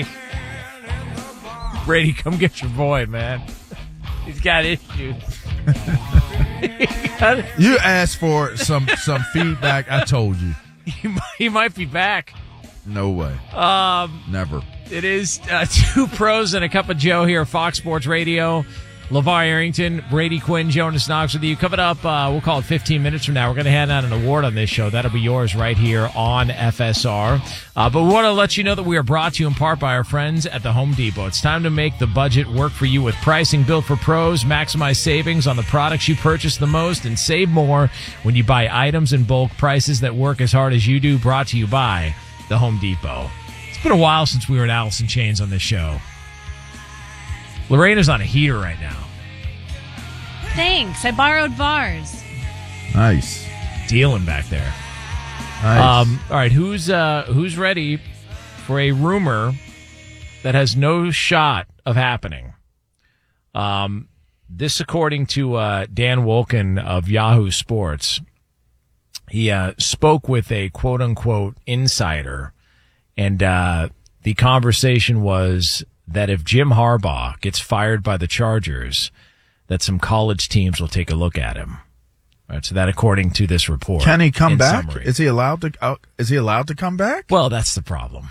Brady, come get your boy, man. He's got issues. You asked for some feedback. I told you. He might be back. No way. Never. It is two pros and a cup of Joe here, Fox Sports Radio. LeVar Arrington, Brady Quinn, Jonas Knox with you. Coming up, we'll call it 15 minutes from now. We're going to hand out an award on this show. That'll be yours right here on FSR. But we want to let you know that we are brought to you in part by our friends at the Home Depot. It's time to make the budget work for you with pricing built for pros. Maximize savings on the products you purchase the most and save more when you buy items in bulk. Prices that work as hard as you do. Brought to you by the Home Depot. It's been a while since we were at Alice in Chains on this show. Lorena's on a heater right now. Thanks. I borrowed Vars. Nice. Dealing back there. Nice. All right, who's ready for a rumor that has no shot of happening? This according to Dan Wolken of Yahoo Sports. He spoke with a quote-unquote insider, and the conversation was that if Jim Harbaugh gets fired by the Chargers, that some college teams will take a look at him. All right, so that according to this report. Can he come back? Summary. Is he allowed to come back? Well, that's the problem.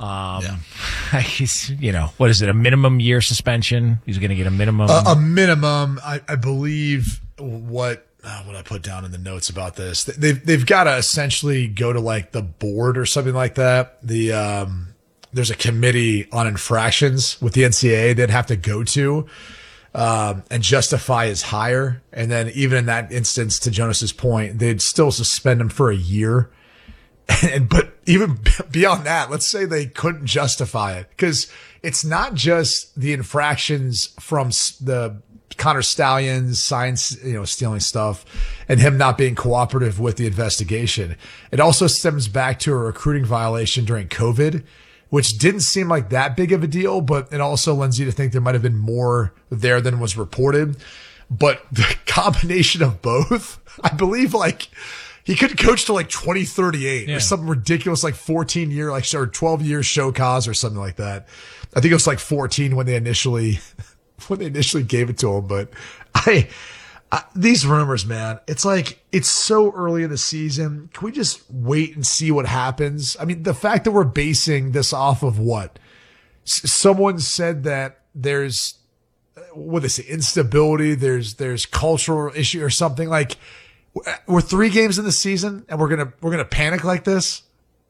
He's, what is it? A minimum year suspension? He's going to get a minimum. A minimum. I believe what I put down in the notes about this. They've got to essentially go to like the board or something like that. There's a committee on infractions with the NCAA they'd have to go to. And justify his hire. And then even in that instance, to Jonas's point, they'd still suspend him for a year. But even beyond that, let's say they couldn't justify it, because it's not just the infractions from the Connor Stallions stealing stuff and him not being cooperative with the investigation. It also stems back to a recruiting violation during COVID, which didn't seem like that big of a deal, but it also lends you to think there might have been more there than was reported. But the combination of both, I believe, like, he could coach to like 2038 or something ridiculous, like 14-year, or 12 years show cause or something like that. I think it was like 14 when they initially gave it to him. But these rumors, man, it's like, it's so early in the season. Can we just wait and see what happens? I mean, the fact that we're basing this off of what? Someone said that there's, instability, there's cultural issue or something. Like, we're 3 games in the season and we're gonna panic like this.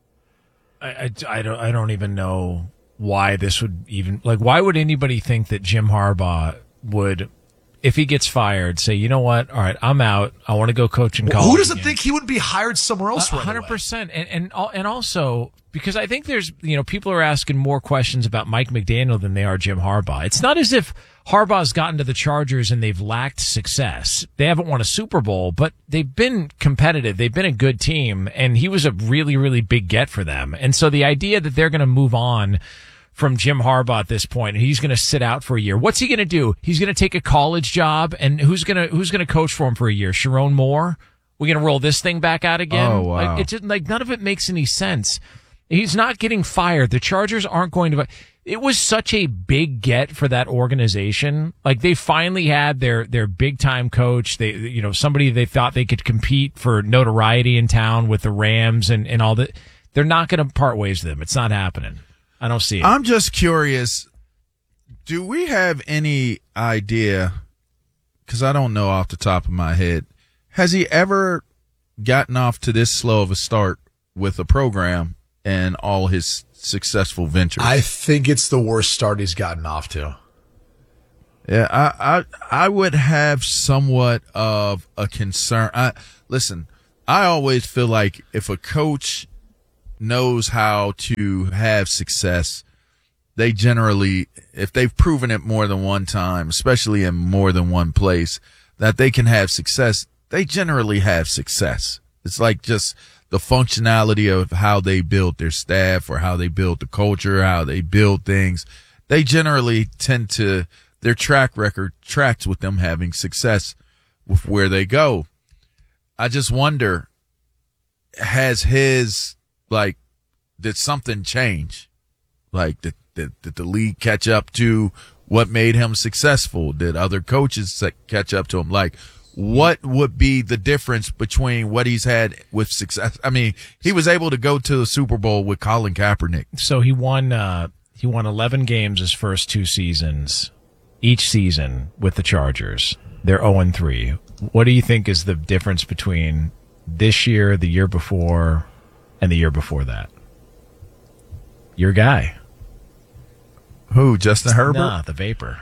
I don't even know why this would even, like, why would anybody think that Jim Harbaugh would, if he gets fired, say, you know what? All right, I'm out. I want to go coach in college. Who doesn't think he would be hired somewhere else? 100%. And also, because I think there's, people are asking more questions about Mike McDaniel than they are Jim Harbaugh. It's not as if Harbaugh's gotten to the Chargers and they've lacked success. They haven't won a Super Bowl, but they've been competitive. They've been a good team, and he was a really, really big get for them. And so the idea that they're going to move on from Jim Harbaugh at this point, and he's going to sit out for a year. What's he going to do? He's going to take a college job, and who's going to coach for him for a year? Sharon Moore? We're going to roll this thing back out again? Oh, wow. It's just, like, none of it makes any sense. He's not getting fired. The Chargers aren't going to. It was such a big get for that organization. Like, they finally had their big time coach. They, somebody they thought they could compete for notoriety in town with the Rams and all that. They're not going to part ways with them. It's not happening. I don't see it. I'm just curious. Do we have any idea? Because I don't know off the top of my head. Has he ever gotten off to this slow of a start with a program and all his successful ventures? I think it's the worst start he's gotten off to. Yeah, I would have somewhat of a concern. Listen, I always feel like if a coach knows how to have success, they generally, if they've proven it more than one time, especially in more than one place, that they can have success, they generally have success. It's like just the functionality of how they build their staff or how they build the culture, how they build things. They generally tend to, their track record tracks with them having success with where they go. I just wonder, did something change? Like, Did the league catch up to what made him successful? Did other coaches catch up to him? Like, what would be the difference between what he's had with success? I mean, he was able to go to the Super Bowl with Colin Kaepernick. So he won 11 games his first 2 seasons, each season with the Chargers. They're 0-3. What do you think is the difference between this year, the year before, and the year before that? Your guy. Who, Justin Herbert? Nah, the Vapor.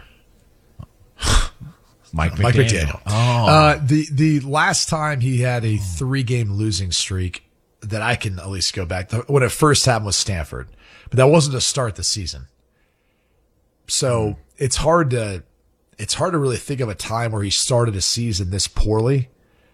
Mike McDaniel. The last time he had a 3-game losing streak that I can at least go back to, when it first happened, was Stanford, but that wasn't to start the season. So it's hard to really think of a time where he started a season this poorly.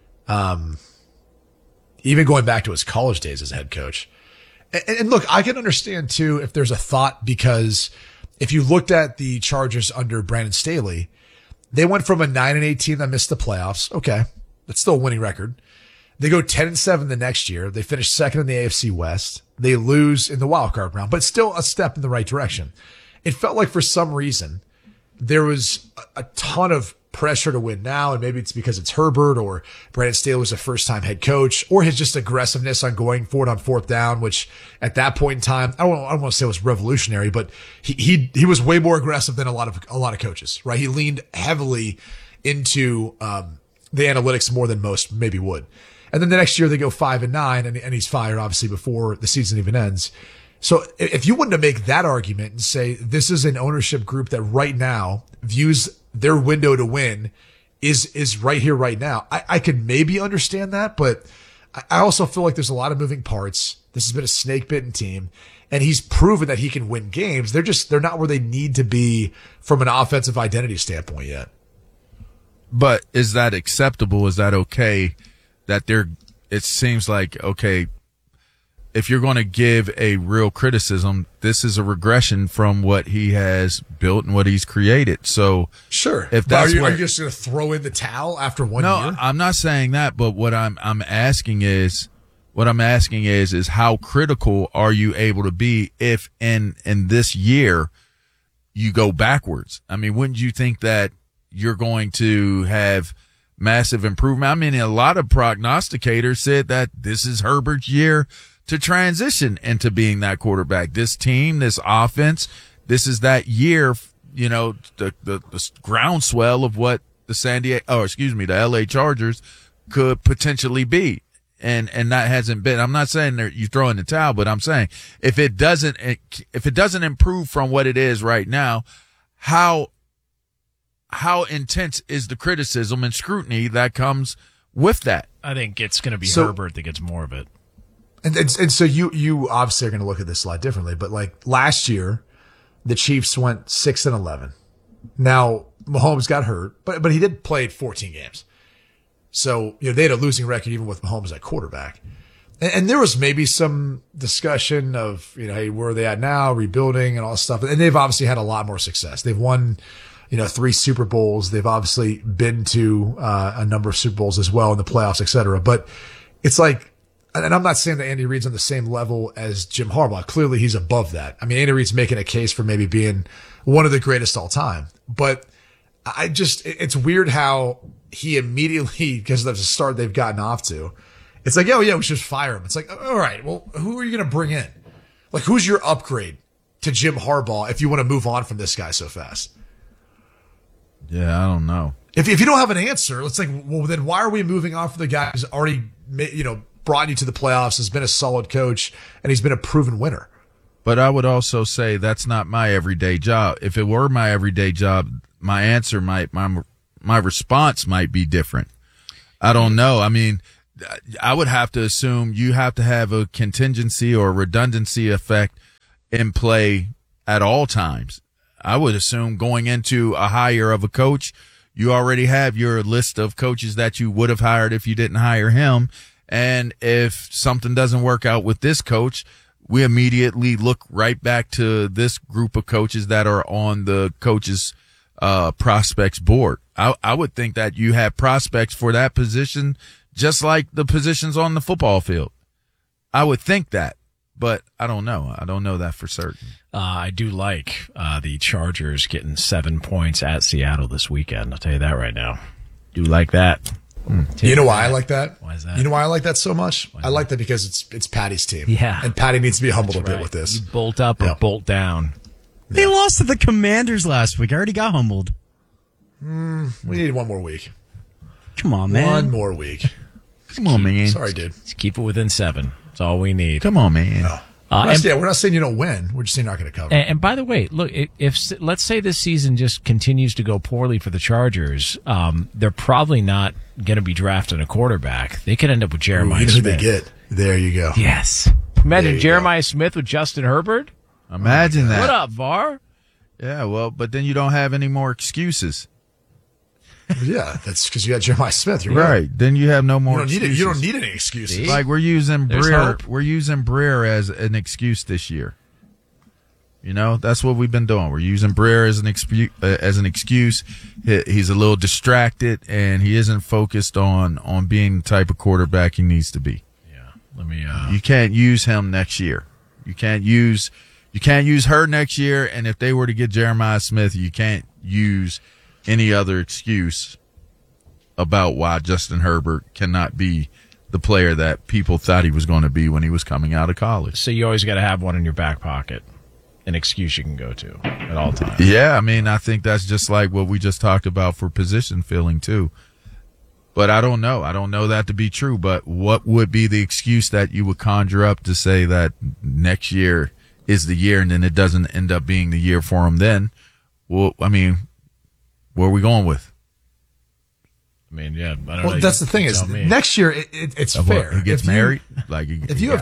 Even going back to his college days as head coach. And look, I can understand too if there's a thought, because if you looked at the Chargers under Brandon Staley, they went from a 9-8 team that missed the playoffs. Okay. That's still a winning record. They go 10-7 the next year. They finish second in the AFC West. They lose in the wild card round, but still a step in the right direction. It felt like for some reason there was a ton of pressure to win now, and maybe it's because it's Herbert or Brandon Staley was a first-time head coach, or his just aggressiveness on going for it on 4th down, which at that point in time, I don't want to say it was revolutionary, but he was way more aggressive than a lot of coaches, right? He leaned heavily into the analytics more than most maybe would. And then the next year they go 5-9, and he's fired obviously before the season even ends. So if you wanted to make that argument and say this is an ownership group that right now views their window to win is right here, right now, I could maybe understand that, but I also feel like there's a lot of moving parts. This has been a snake bitten team, and he's proven that he can win games. They're not where they need to be from an offensive identity standpoint yet. But is that acceptable? Is that okay? It seems like, okay, if you're going to give a real criticism, this is a regression from what he has built and what he's created. So sure, if that's are you just going to throw in the towel after 1 year? No, I'm not saying that. But what I'm asking is how critical are you able to be if in this year you go backwards? I mean, wouldn't you think that you're going to have massive improvement? I mean, a lot of prognosticators said that this is Herbert's year to transition into being that quarterback. This team, this offense, this is that year, you know, the groundswell of what the LA Chargers could potentially be. And that hasn't been. I'm not saying that you throw in the towel, but I'm saying if it doesn't improve from what it is right now, how intense is the criticism and scrutiny that comes with that? I think it's going to be Herbert that gets more of it. And so you obviously are going to look at this a lot differently, but like last year, the Chiefs went 6-11. Now Mahomes got hurt, but he did play 14 games. So, you know, they had a losing record even with Mahomes at quarterback. And there was maybe some discussion of, you know, hey, where are they at now, rebuilding and all this stuff. And they've obviously had a lot more success. They've won, you know, 3 Super Bowls. They've obviously been to a number of Super Bowls as well in the playoffs, et cetera. But it's like, and I'm not saying that Andy Reid's on the same level as Jim Harbaugh. Clearly he's above that. I mean, Andy Reid's making a case for maybe being one of the greatest all time. But it's weird how he immediately, because of the start they've gotten off to, it's like, oh yeah, we should just fire him. It's like, all right, well, who are you going to bring in? Like, who's your upgrade to Jim Harbaugh if you want to move on from this guy so fast? Yeah, I don't know. If you don't have an answer, it's like, well, then why are we moving on from the guy who's already, you know, brought you to the playoffs, has been a solid coach, and he's been a proven winner? But I would also say that's not my everyday job. If it were my everyday job, my answer my response might be different. I don't know. I mean, I would have to assume you have to have a contingency or redundancy effect in play at all times. I would assume going into a hire of a coach, you already have your list of coaches that you would have hired if you didn't hire him. And if something doesn't work out with this coach, we immediately look right back to this group of coaches that are on the coaches prospects board. I would think that you have prospects for that position, just like the positions on the football field. I would think that, but I don't know. I don't know that for certain. I do like the Chargers getting 7 points at Seattle this weekend. I'll tell you that right now. Do like that. You know why I like that? Why is that? You know why I like that so much? I like that because it's Patty's team. Yeah. And Patty needs to be humbled a bit Right. with this. You bolt up or bolt down. They lost to the Commanders last week. I already got humbled. We need one more week. Come on, man. One more week. Come on, man. Sorry, dude. Just keep it within 7. That's all we need. Come on, man. We're not saying you don't win. We're just saying you're not going to cover. And by the way, look, if let's say this season just continues to go poorly for the Chargers, they're probably not going to be drafting a quarterback. They could end up with Jeremiah you know who Smith. they get. There you go. Yes. Imagine There you Jeremiah Smith with Justin Herbert. Imagine that. What up, VAR? Yeah, well, but then you don't have any more excuses. Yeah, that's because you got Jeremiah Smith. You're Right. Then you have no You more don't need it. excuses. You don't need any excuses. Like we're using There's Breer. hope. We're using Breer as an excuse this year. You know, that's what we've been doing. We're using Breer as an excuse. He's a little distracted and he isn't focused on being the type of quarterback he needs to be. Yeah. Let me. You can't use him next year. You can't use her next year. And if they were to get Jeremiah Smith, you can't use any other excuse about why Justin Herbert cannot be the player that people thought he was going to be when he was coming out of college. So you always got to have one in your back pocket, an excuse you can go to at all times. Yeah, I mean, I think that's just like what we just talked about for position filling too. But I don't know. I don't know that to be true. But what would be the excuse that you would conjure up to say that next year is the year and then it doesn't end up being the year for him then? Well, I mean, where are we going with? I mean, yeah. I don't know. Well, that's the thing is, next year it's fair. He gets If you- married. Like If you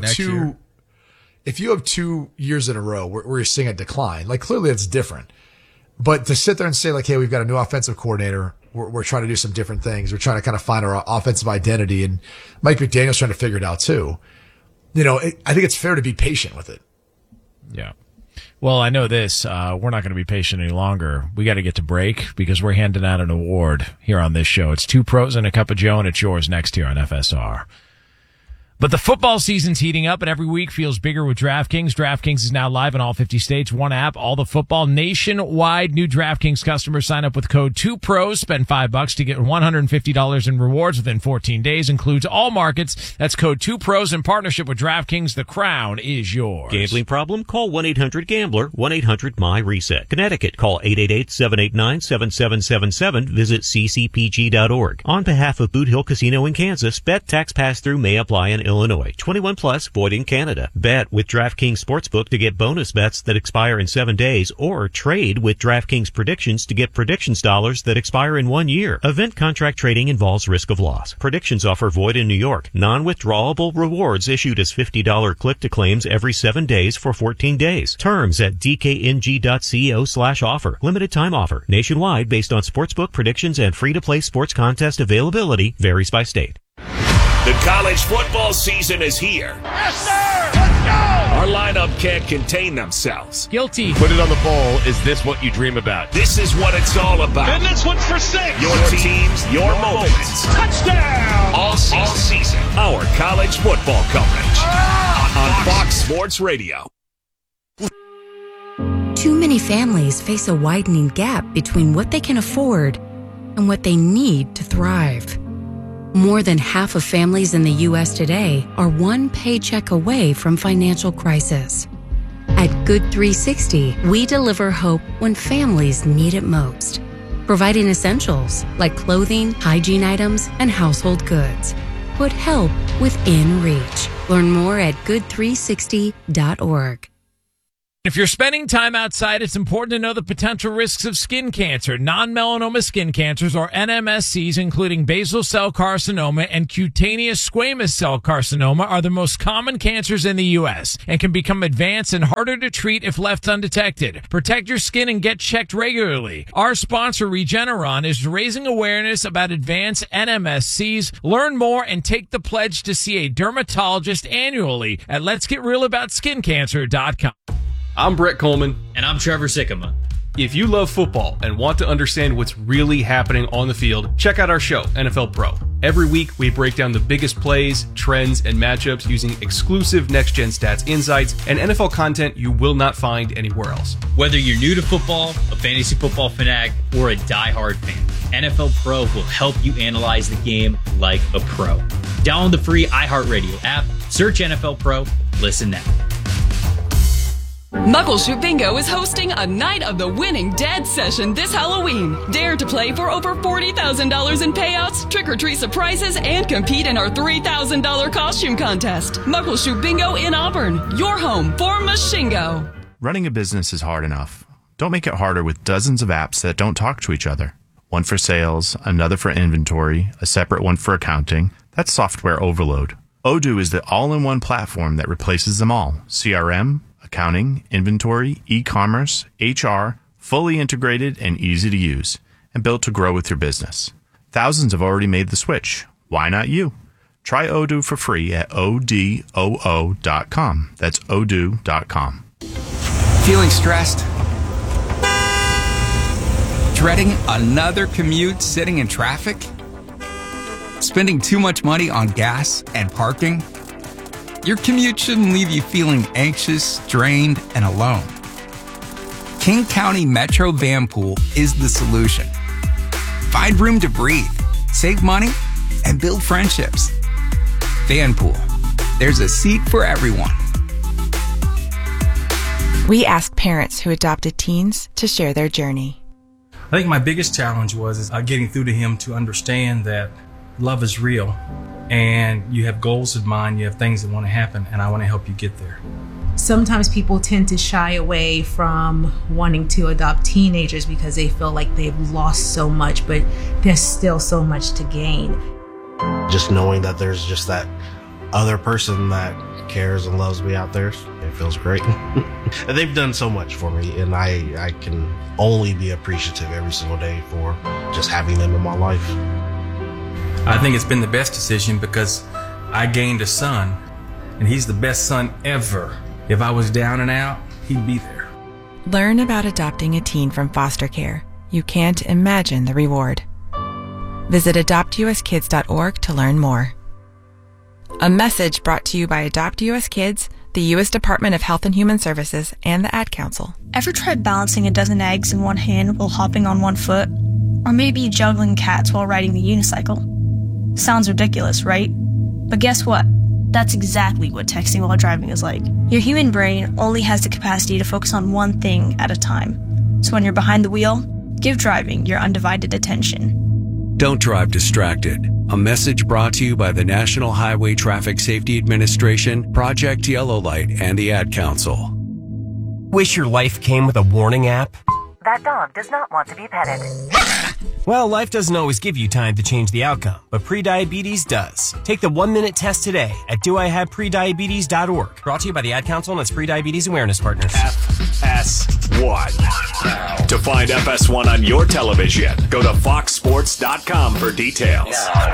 have 2 years in a row where you're seeing a decline, like clearly it's different. But to sit there and say like, hey, we've got a new offensive coordinator. We're trying to do some different things. We're trying to kind of find our offensive identity, and Mike McDaniel's trying to figure it out too. You know, I think it's fair to be patient with it. Yeah. Well, I know this. We're not going to be patient any longer. We got to get to break because we're handing out an award here on this show. It's 2 pros and a cup of Joe, and it's yours next here on FSR. But the football season's heating up, and every week feels bigger with DraftKings. DraftKings is now live in all 50 states. One app, all the football nationwide. New DraftKings customers sign up with code 2PROS. Spend $5 to get $150 in rewards within 14 days. Includes all markets. That's code 2PROS in partnership with DraftKings. The crown is yours. Gambling problem? Call 1-800-GAMBLER, 1-800-MY-RESET. Connecticut, call 888-789-7777. Visit ccpg.org. On behalf of Boot Hill Casino in Kansas, bet tax pass-through may apply in Illinois. 21 plus, void in Canada. Bet with DraftKings Sportsbook to get bonus bets that expire in 7 days, or trade with DraftKings Predictions to get predictions dollars that expire in 1 year. Event contract trading involves risk of loss. Predictions offer void in New York. Non-withdrawable rewards issued as $50 click-to-claims every 7 days for 14 days. Terms at dkng.co/offer. Limited time offer. Nationwide based on sportsbook predictions and free-to-play sports contest availability varies by state. The college football season is here. Yes, sir! Let's go! Our lineup can't contain themselves. Guilty. Put it on the bowl. Is this what you dream about? This is what it's all about. And this one's for 6. Your teams, your moments. Touchdown! All season. Our college football coverage on Fox Sports Radio. Too many families face a widening gap between what they can afford and what they need to thrive. More than half of families in the U.S. today are one paycheck away from financial crisis. At Good 360, we deliver hope when families need it most, providing essentials like clothing, hygiene items, and household goods. Put help within reach. Learn more at good360.org. If you're spending time outside, it's important to know the potential risks of skin cancer. Non-melanoma skin cancers, or NMSCs, including basal cell carcinoma and cutaneous squamous cell carcinoma, are the most common cancers in the U.S. and can become advanced and harder to treat if left undetected. Protect your skin and get checked regularly. Our sponsor, Regeneron, is raising awareness about advanced NMSCs. Learn more and take the pledge to see a dermatologist annually at letsgetrealaboutSkinCancer.com. I'm Brett Coleman. And I'm Trevor Sikkema. If you love football and want to understand what's really happening on the field, check out our show, NFL Pro. Every week, we break down the biggest plays, trends, and matchups using exclusive next-gen stats insights and NFL content you will not find anywhere else. Whether you're new to football, a fantasy football fanatic, or a diehard fan, NFL Pro will help you analyze the game like a pro. Download the free iHeartRadio app, search NFL Pro, listen now. Muckleshoot Bingo is hosting a Night of the Winning Dead session this Halloween. Dare to play for over $40,000 in payouts, trick-or-treat surprises, and compete in our $3,000 costume contest. Muckleshoot Bingo in Auburn, your home for Machingo. Running a business is hard enough. Don't make it harder with dozens of apps that don't talk to each other. One for sales, another for inventory, a separate one for accounting. That's software overload. Odoo is the all-in-one platform that replaces them all. CRM, accounting, inventory, e-commerce, HR, fully integrated and easy to use, and built to grow with your business. Thousands have already made the switch. Why not you? Try Odoo for free at odoo.com. That's odoo.com. Feeling stressed? Dreading another commute sitting in traffic? Spending too much money on gas and parking? Your commute shouldn't leave you feeling anxious, drained, and alone. King County Metro Van Pool is the solution. Find room to breathe, save money, and build friendships. Van Pool. There's a seat for everyone. We asked parents who adopted teens to share their journey. I think my biggest challenge was getting through to him to understand that love is real. And you have goals in mind, you have things that want to happen, and I want to help you get there. Sometimes people tend to shy away from wanting to adopt teenagers because they feel like they've lost so much, but there's still so much to gain. Just knowing that there's just that other person that cares and loves me out there, it feels great. And they've done so much for me, and I can only be appreciative every single day for just having them in my life. I think it's been the best decision because I gained a son, and he's the best son ever. If I was down and out, he'd be there. Learn about adopting a teen from foster care. You can't imagine the reward. Visit adoptuskids.org to learn more. A message brought to you by Adopt US Kids, the U.S. Department of Health and Human Services, and the Ad Council. Ever tried balancing a dozen eggs in one hand while hopping on one foot? Or maybe juggling cats while riding the unicycle? Sounds ridiculous, right? But guess what? That's exactly what texting while driving is like. Your human brain only has the capacity to focus on one thing at a time. So when you're behind the wheel, give driving your undivided attention. Don't drive distracted. A message brought to you by the National Highway Traffic Safety Administration, Project Yellow Light, and the Ad Council. Wish your life came with a warning app? That dog does not want to be petted. Well, life doesn't always give you time to change the outcome, but prediabetes does. Take the 1-minute test today at doihaveprediabetes.org. Brought to you by the Ad Council and its prediabetes awareness partners. FS1. To find FS1 on your television, go to foxsports.com for details.